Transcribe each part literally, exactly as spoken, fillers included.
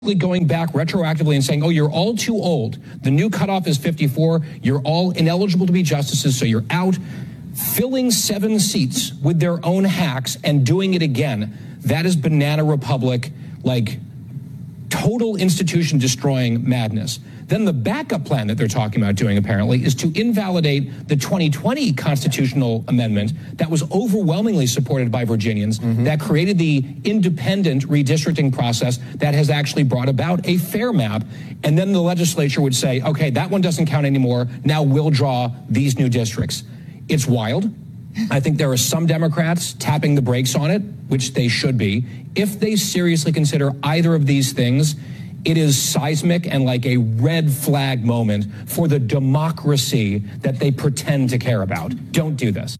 going back retroactively and saying, oh, you're all too old. The new cutoff is fifty-four. You're all ineligible to be justices, so you're out. Filling seven seats with their own hacks and doing it again. That is banana republic, like total institution destroying madness. Then the backup plan that they're talking about doing, apparently, is to invalidate the twenty twenty constitutional amendment that was overwhelmingly supported by Virginians, mm-hmm. that created the independent redistricting process that has actually brought about a fair map. And then the legislature would say, okay, that one doesn't count anymore. Now we'll draw these new districts. It's wild. I think there are some Democrats tapping the brakes on it, which they should be. If they seriously consider either of these things, it is seismic and like a red flag moment for the democracy that they pretend to care about. Don't do this.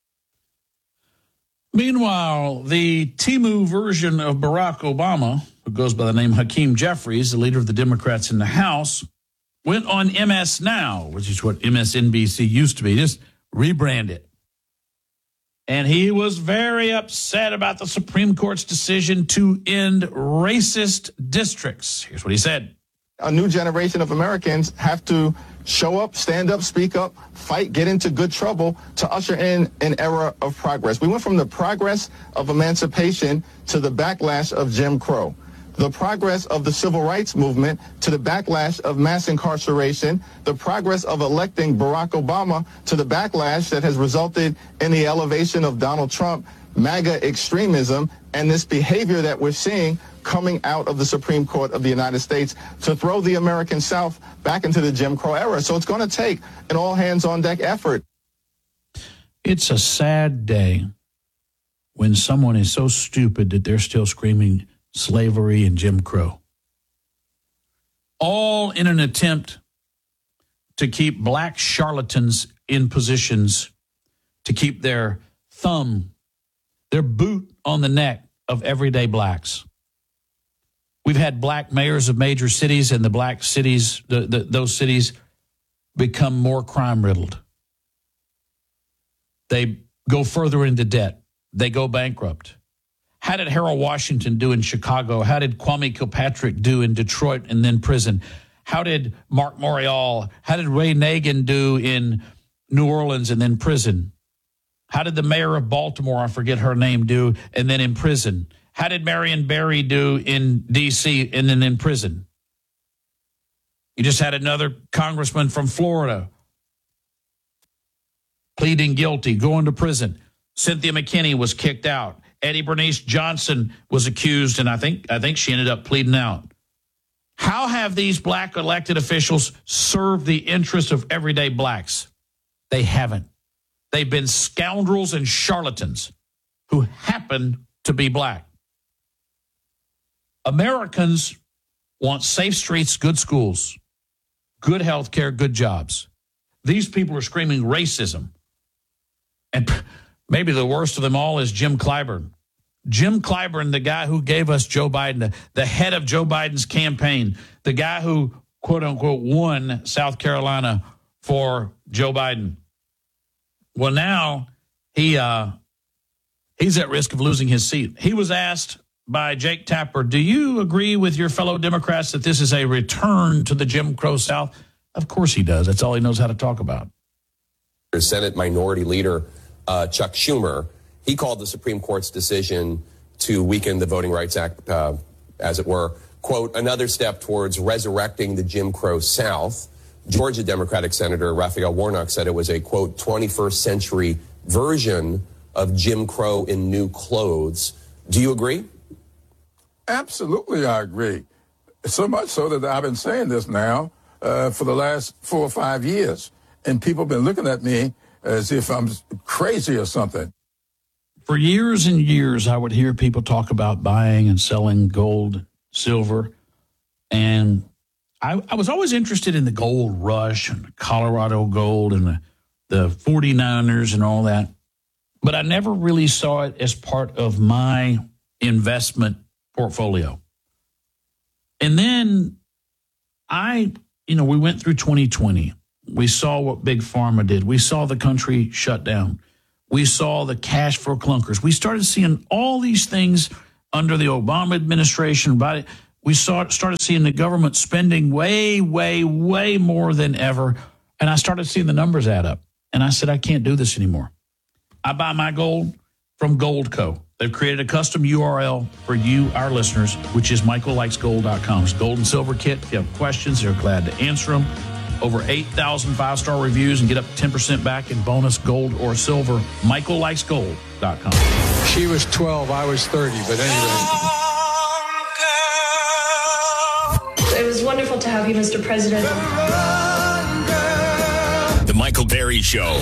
Meanwhile, the Timu version of Barack Obama, who goes by the name Hakeem Jeffries, the leader of the Democrats in the House, went on M S Now, which is what M S N B C used to be. Just rebrand it. And he was very upset about the Supreme Court's decision to end racist districts. Here's what he said. A new generation of Americans have to show up, stand up, speak up, fight, get into good trouble to usher in an era of progress. We went from the progress of emancipation to the backlash of Jim Crow. The progress of the civil rights movement to the backlash of mass incarceration, the progress of electing Barack Obama to the backlash that has resulted in the elevation of Donald Trump, MAGA extremism, and this behavior that we're seeing coming out of the Supreme Court of the United States to throw the American South back into the Jim Crow era. So it's going to take an all-hands-on-deck effort. It's a sad day when someone is so stupid that they're still screaming slavery and Jim Crow, all in an attempt to keep black charlatans in positions, to keep their thumb, their boot on the neck of everyday blacks. We've had black mayors of major cities, and the black cities, the, the, those cities become more crime-riddled. They go further into debt. They go bankrupt. How did Harold Washington do in Chicago? How did Kwame Kilpatrick do in Detroit and then prison? How did Mark Morial, how did Ray Nagin do in New Orleans and then prison? How did the mayor of Baltimore, I forget her name, do and then in prison? How did Marion Barry do in D C and then in prison? You just had another congressman from Florida pleading guilty, going to prison. Cynthia McKinney was kicked out. Eddie Bernice Johnson was accused, and I think I think she ended up pleading out. How have these black elected officials served the interests of everyday blacks? They haven't. They've been scoundrels and charlatans who happen to be black. Americans want safe streets, good schools, good health care, good jobs. These people are screaming racism. And maybe the worst of them all is Jim Clyburn. Jim Clyburn, the guy who gave us Joe Biden, the, the head of Joe Biden's campaign, the guy who, quote unquote, won South Carolina for Joe Biden. Well, now he uh, he's at risk of losing his seat. He was asked by Jake Tapper, do you agree with your fellow Democrats that this is a return to the Jim Crow South? Of course he does. That's all he knows how to talk about. Senate Minority Leader Uh, Chuck Schumer, he called the Supreme Court's decision to weaken the Voting Rights Act, uh, as it were, quote, another step towards resurrecting the Jim Crow South. Georgia Democratic Senator Raphael Warnock said it was a, quote, twenty-first century version of Jim Crow in new clothes. Do you agree? Absolutely, I agree. So much so that I've been saying this now uh, for the last four or five years. And people have been looking at me as if I'm crazy or something. For years and years, I would hear people talk about buying and selling gold, silver, and I, I was always interested in the gold rush and Colorado gold and the, the forty-niners and all that, but I never really saw it as part of my investment portfolio. And then I, you know, we went through twenty twenty. We saw what Big Pharma did. We saw the country shut down. We saw the cash for clunkers. We started seeing all these things under the Obama administration. we saw, started seeing the government spending way, way, way more than ever. And I started seeing the numbers add up. And I said, I can't do this anymore. I buy my gold from Goldco. They've created a custom U R L for you, our listeners, which is michael likes gold dot com. It's gold and silver kit. If you have questions, they're glad to answer them. Over eight thousand five-star reviews and get up to ten percent back in bonus gold or silver. michael likes gold dot com. She was twelve, I was thirty, but anyway. It was wonderful to have you, Mister President. The Michael Berry Show.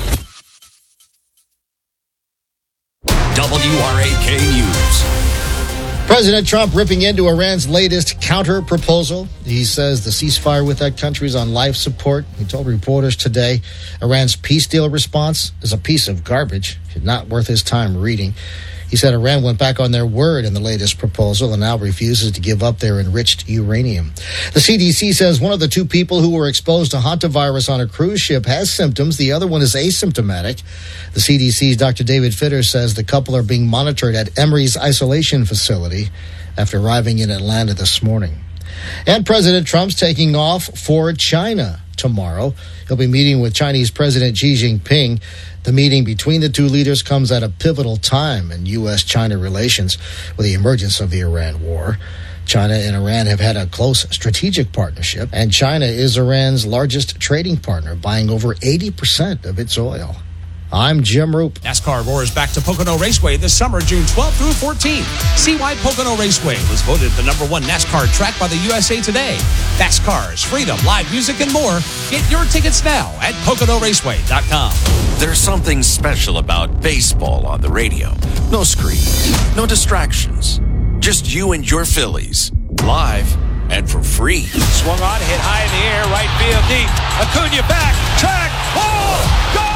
W R A K News. President Trump ripping into Iran's latest counter-proposal. He says the ceasefire with that country is on life support. He told reporters today Iran's peace deal response is a piece of garbage, not worth his time reading. He said Iran went back on their word in the latest proposal and now refuses to give up their enriched uranium. The C D C says one of the two people who were exposed to hantavirus on a cruise ship has symptoms. The other one is asymptomatic. The C D C's Doctor David Fitter says the couple are being monitored at Emory's isolation facility after arriving in Atlanta this morning. And President Trump's taking off for China tomorrow. He'll be meeting with Chinese President Xi Jinping. The meeting between the two leaders comes at a pivotal time in U S China relations with the emergence of the Iran war. China and Iran have had a close strategic partnership, and China is Iran's largest trading partner, buying over eighty percent of its oil. I'm Jim Roop. NASCAR roars back to Pocono Raceway this summer, June twelfth through fourteenth. See why Pocono Raceway was voted the number one NASCAR track by the U S A Today. Fast cars, freedom, live music, and more. Get your tickets now at pocono raceway dot com. There's something special about baseball on the radio. No screens, no distractions. Just you and your Phillies, live and for free. Swung on, hit high in the air, right field deep. Acuna back, track, ball, gone!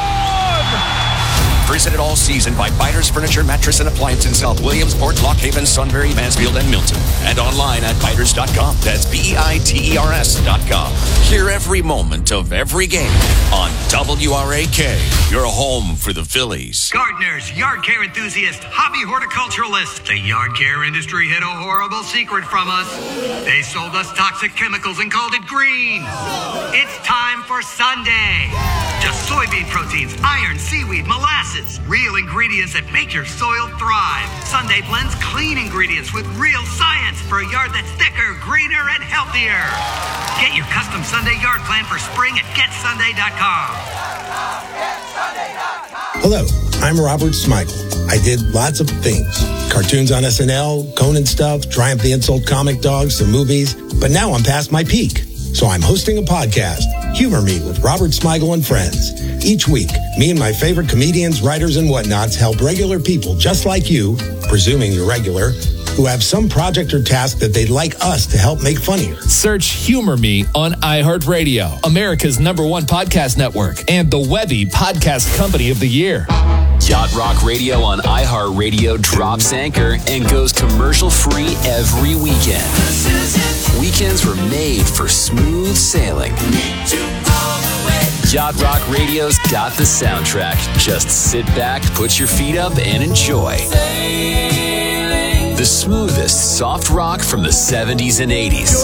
Presented all season by Biters Furniture, Mattress, and Appliance in South Williamsport, Lock Haven, Sunbury, Mansfield, and Milton. And online at biters dot com. That's B E I T E R S dot com. Hear every moment of every game on W R A K, your home for the Phillies. Gardeners, yard care enthusiasts, hobby horticulturalists. The yard care industry hid a horrible secret from us. They sold us toxic chemicals and called it green. It's time for Sunday. Just soybean proteins, iron, seaweed, molasses. Real ingredients that make your soil thrive. Sunday blends clean ingredients with real science for a yard that's thicker, greener, and healthier. Get your custom Sunday yard plan for spring at get sunday dot com. Hello, I'm Robert Smigel. I did lots of things. Cartoons on S N L, Conan stuff, Triumph the Insult comic dogs, some movies. But now I'm past my peak. So I'm hosting a podcast, Humor Me with Robert Smigel and Friends. Each week, me and my favorite comedians, writers, and whatnots help regular people just like you, presuming you're regular, who have some project or task that they'd like us to help make funnier. Search Humor Me on iHeartRadio, America's number one podcast network, and the Webby Podcast Company of the Year. Yacht Rock Radio on iHeartRadio drops anchor and goes commercial-free every weekend. Weekends were made for smooth sailing. Yacht Rock Radio's got the soundtrack. Just sit back, put your feet up, and enjoy. The smoothest soft rock from the seventies and eighties.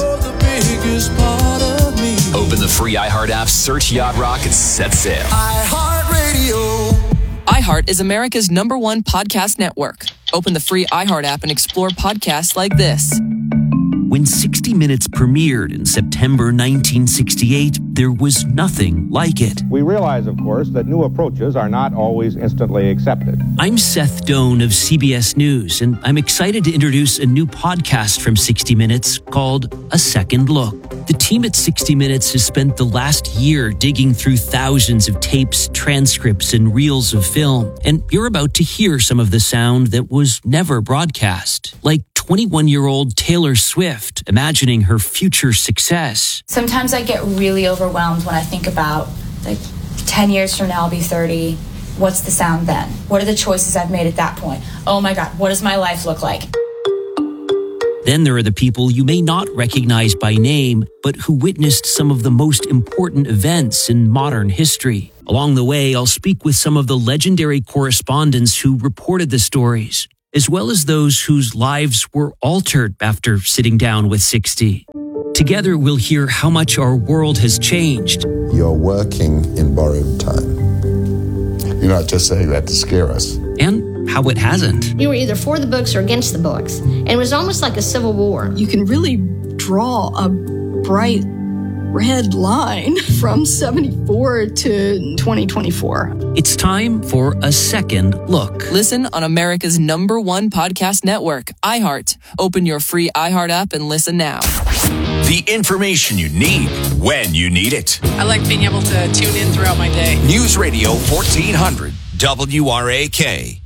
Open the free iHeart app, search Yacht Rock, and set sail. iHeartRadio. iHeart is America's number one podcast network. Open the free iHeart app and explore podcasts like this. When sixty minutes premiered in September nineteen sixty-eight, there was nothing like it. We realize, of course, that new approaches are not always instantly accepted. I'm Seth Doan of C B S News, and I'm excited to introduce a new podcast from sixty minutes called A Second Look. The team at sixty minutes has spent the last year digging through thousands of tapes, transcripts, and reels of film, and you're about to hear some of the sound that was never broadcast, like twenty-one-year-old Taylor Swift imagining her future success. Sometimes I get really overwhelmed when I think about, like, ten years from now I'll be thirty. What's the sound then? What are the choices I've made at that point? Oh my God, what does my life look like? Then there are the people you may not recognize by name, but who witnessed some of the most important events in modern history. Along the way, I'll speak with some of the legendary correspondents who reported the stories. as well as those whose lives were altered after sitting down with sixty. Together, we'll hear how much our world has changed. You're working in borrowed time. You're not just saying that to scare us. And how it hasn't. You were either for the books or against the books. And it was almost like a civil war. You can really draw a bright red line from seventy-four to twenty twenty-four. It's time for a second look. Listen on America's number one podcast network, iHeart. Open your free iHeart app and listen now. The information you need when you need it. I like being able to tune in throughout my day. News Radio fourteen hundred W R A K.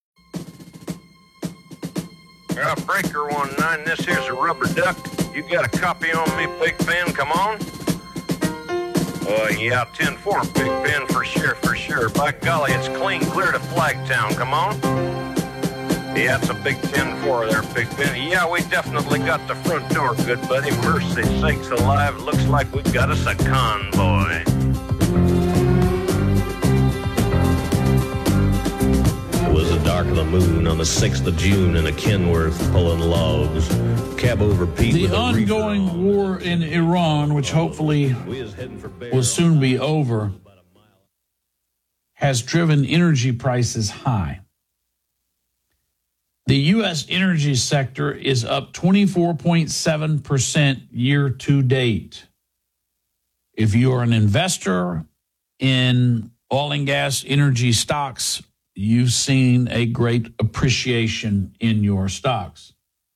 Uh, breaker one nine, this here's a rubber duck. You got a copy on me, Big Ben? Come on. Uh, yeah, ten four, Big Ben, for sure, for sure. By golly, it's clean clear to Flagtown. Come on. Yeah, it's a big ten four there, Big Ben. Yeah, we definitely got the front door, good buddy. Mercy sakes alive, looks like we got us a convoy. It was the dark of the moon on the sixth of June in a Kenworth pulling logs. Cab over Pete. The ongoing war in Iran, which hopefully will soon be over, has driven energy prices high. The U S energy sector is up twenty-four point seven percent year to date. If you are an investor in oil and gas energy stocks, you've seen a great appreciation in your stocks.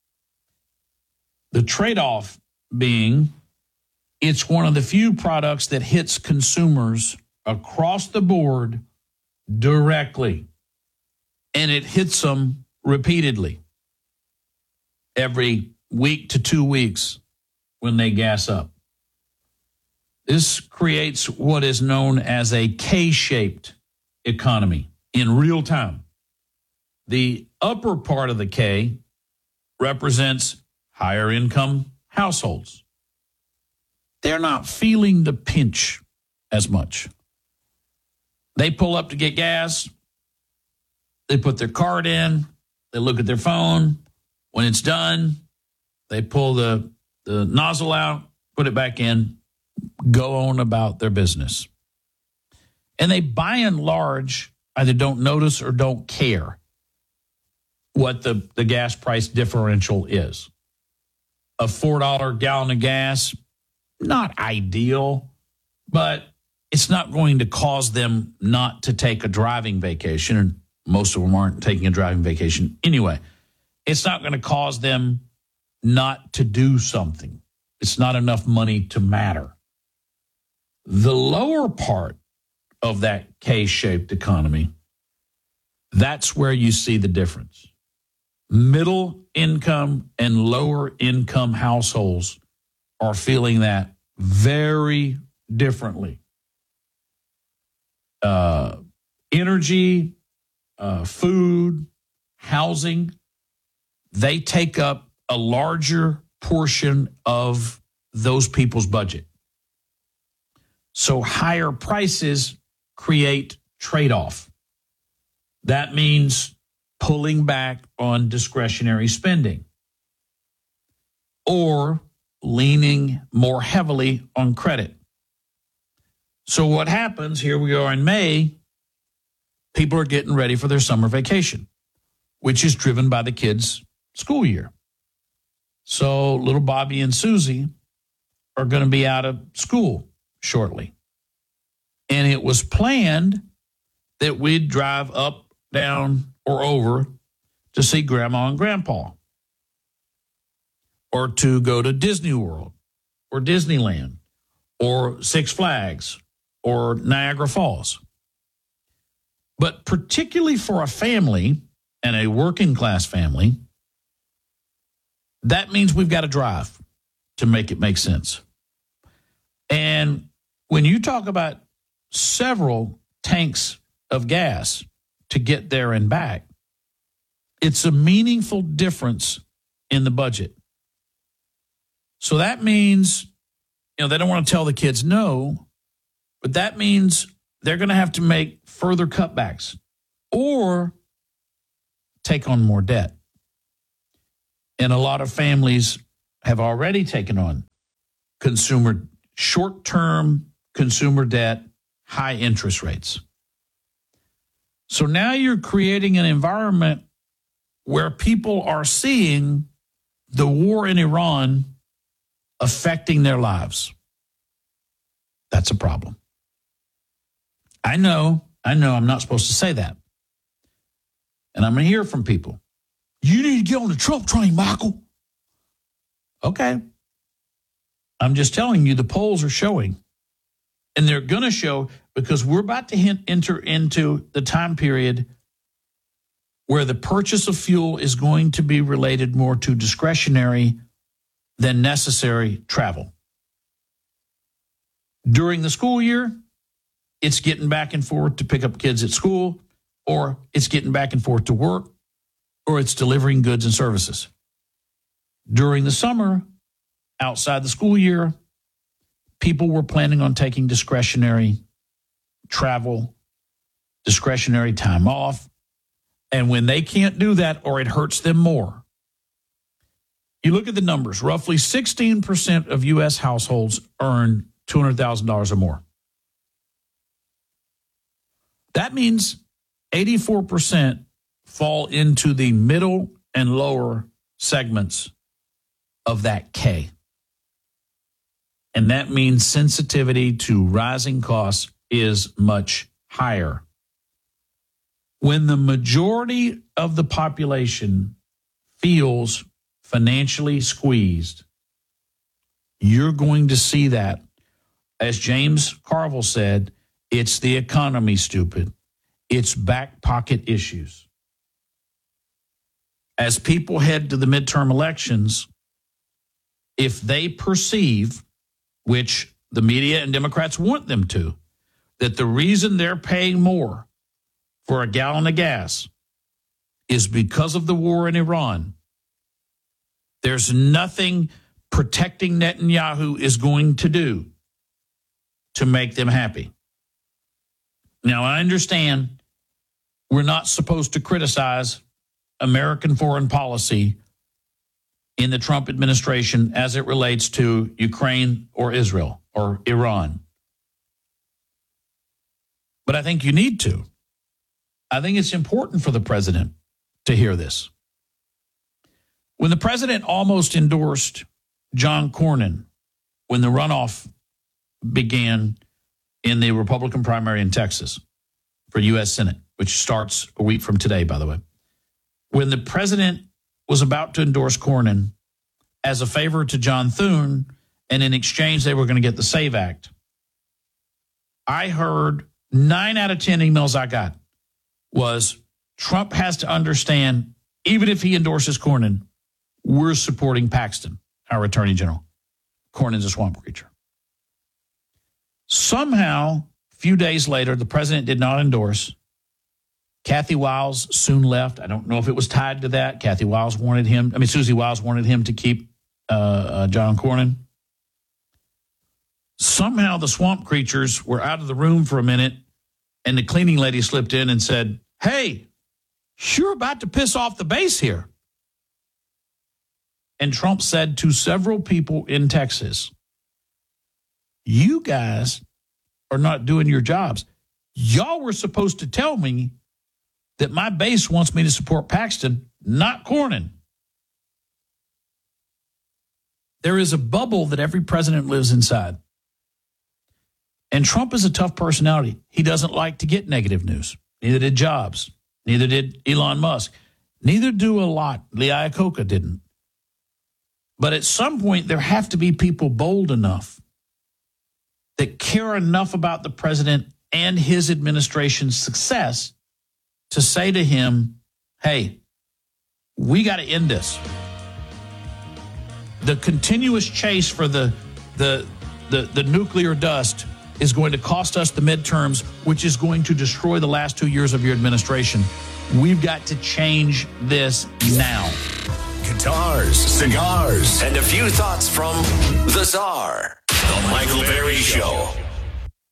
The trade-off being it's one of the few products that hits consumers across the board directly, and it hits them repeatedly every week to two weeks when they gas up. This creates what is known as a K-shaped economy in real time. The upper part of the K represents higher income households. They're not feeling the pinch as much. They pull up to get gas. They put their card in. They look at their phone. When it's done, they pull the, the nozzle out, put it back in, go on about their business. And they, by and large, either don't notice or don't care what the, the gas price differential is. A four dollar gallon of gas, not ideal, but it's not going to cause them not to take a driving vacation. And most of them aren't taking a driving vacation anyway. It's not going to cause them not to do something. It's not enough money to matter. The lower part of that K-shaped economy, that's where you see the difference. Middle income and lower income households are feeling that very differently. Uh, energy, uh, food, housing, they take up a larger portion of those people's budget. So higher prices create trade-off. That means pulling back on discretionary spending or leaning more heavily on credit. So what happens, here we are in May, people are getting ready for their summer vacation, which is driven by the kids' school year. So little Bobby and Susie are going to be out of school shortly. And it was planned that we'd drive up, down, or over to see Grandma and Grandpa, or to go to Disney World, or Disneyland, or Six Flags, or Niagara Falls. But particularly for a family, and a working class family, that means we've got to drive to make it make sense. And when you talk about several tanks of gas to get there and back, it's a meaningful difference in the budget. So that means, you know, they don't want to tell the kids no, but that means they're going to have to make further cutbacks or take on more debt. And a lot of families have already taken on consumer short-term consumer debt, high interest rates. So now you're creating an environment where people are seeing the war in Iran affecting their lives. That's a problem. I know, I know I'm not supposed to say that. And I'm going to hear from people. You need to get on the Trump train, Michael. Okay. I'm just telling you, the polls are showing. And they're going to show because we're about to hint, enter into the time period where the purchase of fuel is going to be related more to discretionary than necessary travel. During the school year, it's getting back and forth to pick up kids at school, or it's getting back and forth to work, or it's delivering goods and services. During the summer, outside the school year, people were planning on taking discretionary travel, discretionary time off. And when they can't do that, or it hurts them more, you look at the numbers. Roughly sixteen percent of U S households earn two hundred thousand dollars or more. That means eighty-four percent fall into the middle and lower segments of that K. And that means sensitivity to rising costs is much higher. When the majority of the population feels financially squeezed, you're going to see that. As James Carville said, it's the economy, stupid. It's back pocket issues. As people head to the midterm elections, if they perceive, which the media and Democrats want them to, that the reason they're paying more for a gallon of gas is because of the war in Iran, there's nothing protecting Netanyahu is going to do to make them happy. Now, I understand we're not supposed to criticize American foreign policy in the Trump administration as it relates to Ukraine or Israel or Iran. But I think you need to. I think it's important for the president to hear this. When the president almost endorsed John Cornyn when the runoff began in the Republican primary in Texas for U S Senate, which starts a week from today, by the way. When the president was about to endorse Cornyn as a favor to John Thune, and in exchange they were going to get the SAVE Act, I heard nine out of ten emails I got was Trump has to understand, even if he endorses Cornyn, we're supporting Paxton, our attorney general. Cornyn's a swamp creature. Somehow, a few days later, the president did not endorse. Kathy Wiles soon left. I don't know if it was tied to that. Kathy Wiles wanted him, I mean, Susie Wiles wanted him to keep uh, uh, John Cornyn. Somehow the swamp creatures were out of the room for a minute, and the cleaning lady slipped in and said, hey, you're about to piss off the base here. And Trump said to several people in Texas, you guys are not doing your jobs. Y'all were supposed to tell me that my base wants me to support Paxton, not Cornyn. There is a bubble that every president lives inside. And Trump is a tough personality. He doesn't like to get negative news. Neither did Jobs. Neither did Elon Musk. Neither do a lot. Lee Iacocca didn't. But at some point, there have to be people bold enough that care enough about the president and his administration's success to say to him, hey, we got to end this. The continuous chase for the, the, the, the nuclear dust is going to cost us the midterms, which is going to destroy the last two years of your administration. We've got to change this now. Guitars, cigars, and a few thoughts from the Czar. The Michael Berry Show.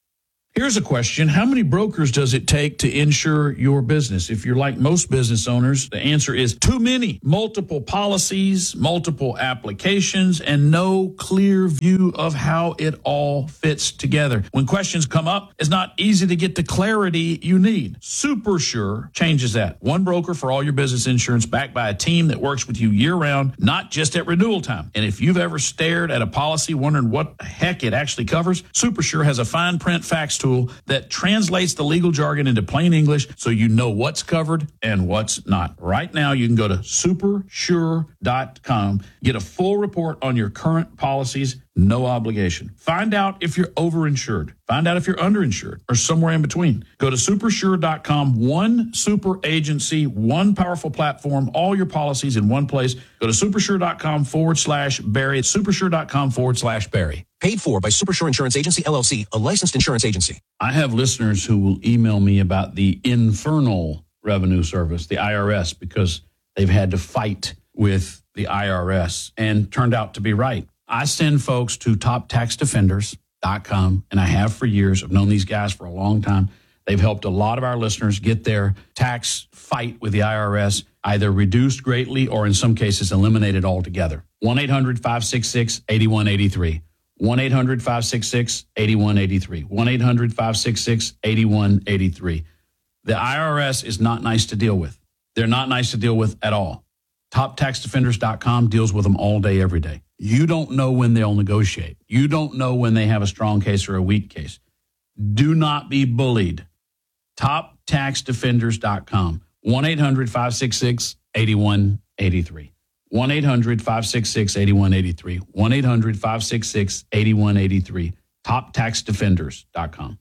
Here's a question. How many brokers does it take to insure your business? If you're like most business owners, the answer is too many. Multiple policies, multiple applications, and no clear view of how it all fits together. When questions come up, it's not easy to get the clarity you need. SuperSure changes that. One broker for all your business insurance, backed by a team that works with you year-round, not just at renewal time. And if you've ever stared at a policy wondering what the heck it actually covers, SuperSure has a fine print facts tool that translates the legal jargon into plain English so you know what's covered and what's not. Right now, you can go to super sure dot com, get a full report on your current policies, no obligation. Find out if you're overinsured. Find out if you're underinsured or somewhere in between. Go to super sure dot com, one super agency, one powerful platform, all your policies in one place. Go to super sure dot com forward slash Barry. super sure dot com forward slash Barry. Paid for by SuperSure Insurance Agency, L L C, a licensed insurance agency. I have listeners who will email me about the Infernal Revenue Service, the I R S, because they've had to fight with the I R S and turned out to be right. I send folks to top tax defenders dot com, and I have for years. I've known these guys for a long time. They've helped a lot of our listeners get their tax fight with the I R S either reduced greatly or in some cases eliminated altogether. one eight hundred five six six eight one eight three. one eight hundred five six six eight one eight three. one eight hundred five six six eight one eight three. The I R S is not nice to deal with. They're not nice to deal with at all. top tax defenders dot com deals with them all day, every day. You don't know when they'll negotiate. You don't know when they have a strong case or a weak case. Do not be bullied. top tax defenders dot com. one eight hundred five six six eight one eight three. one eight hundred five six six eight one eight three. one eight hundred five six six eight one eight three. top tax defenders dot com.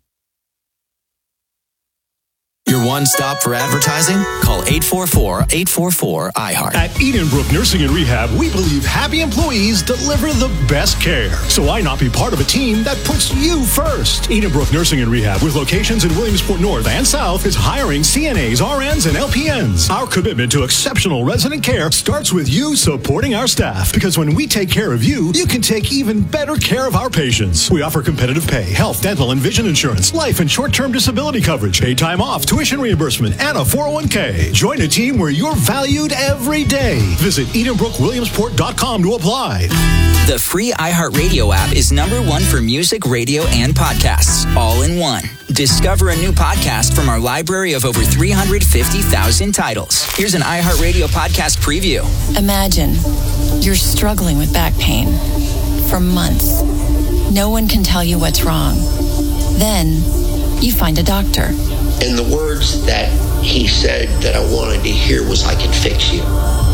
Your one-stop for advertising? Call eight four four, eight four four, I heart. At Edenbrook Nursing and Rehab, we believe happy employees deliver the best care. So why not be part of a team that puts you first? Edenbrook Nursing and Rehab, with locations in Williamsport North and South, is hiring C N As, R Ns, and L P Ns. Our commitment to exceptional resident care starts with you supporting our staff. Because when we take care of you, you can take even better care of our patients. We offer competitive pay, health, dental, and vision insurance, life and short-term disability coverage, paid time off, tuition reimbursement, and a four oh one k. Join a team where you're valued every day. Visit edenbrook williamsport dot com to apply. The free iHeartRadio app is number one for music, radio, and podcasts, all in one. Discover a new podcast from our library of over three hundred fifty thousand titles. Here's an iHeartRadio podcast preview. Imagine you're struggling with back pain for months. No one can tell you what's wrong. Then you find a doctor. And the words that he said that I wanted to hear was, "I can fix you."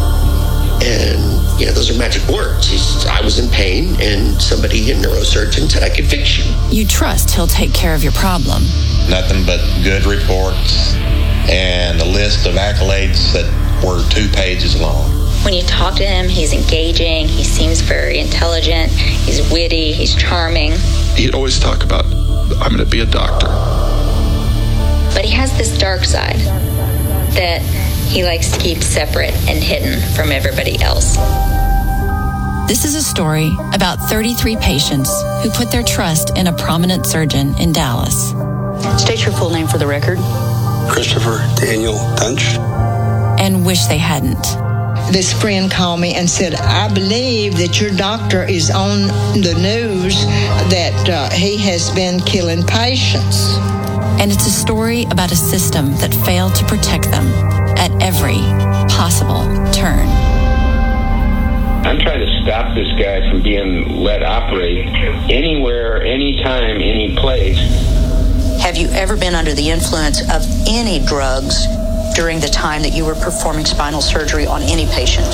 And, you know, those are magic words. He's, I was in pain, and somebody, a neurosurgeon, said, "I could fix you." You trust he'll take care of your problem. Nothing but good reports and a list of accolades that were two pages long. When you talk to him, he's engaging, he seems very intelligent, he's witty, he's charming. He'd always talk about, "I'm going to be a doctor." But he has this dark side that he likes to keep separate and hidden from everybody else. This is a story about thirty-three patients who put their trust in a prominent surgeon in Dallas. State your full name for the record. Christopher Daniel Dunch. And wish they hadn't. This friend called me and said, "I believe that your doctor is on the news that uh, he has been killing patients." And it's a story about a system that failed to protect them at every possible turn. I'm trying to stop this guy from being let operate anywhere, anytime, any place. Have you ever been under the influence of any drugs during the time that you were performing spinal surgery on any patient?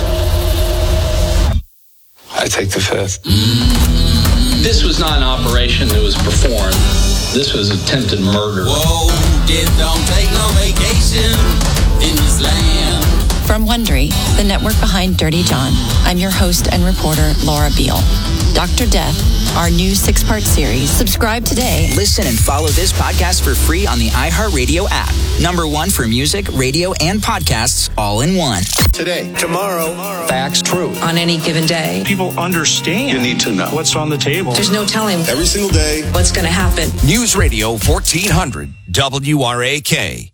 I take the fifth. This was not an operation that was performed. This was attempted murder. Whoa, this don't take no vacation in this land. From Wondery, the network behind Dirty John, I'm your host and reporter, Laura Beale. Doctor Death, our new six-part series. Subscribe today. Listen and follow this podcast for free on the iHeartRadio app. Number one for music, radio, and podcasts all in one. Today, tomorrow, facts, truth. On any given day. People understand. You need to know what's on the table. There's no telling every single day what's going to happen. News Radio fourteen hundred W R A K.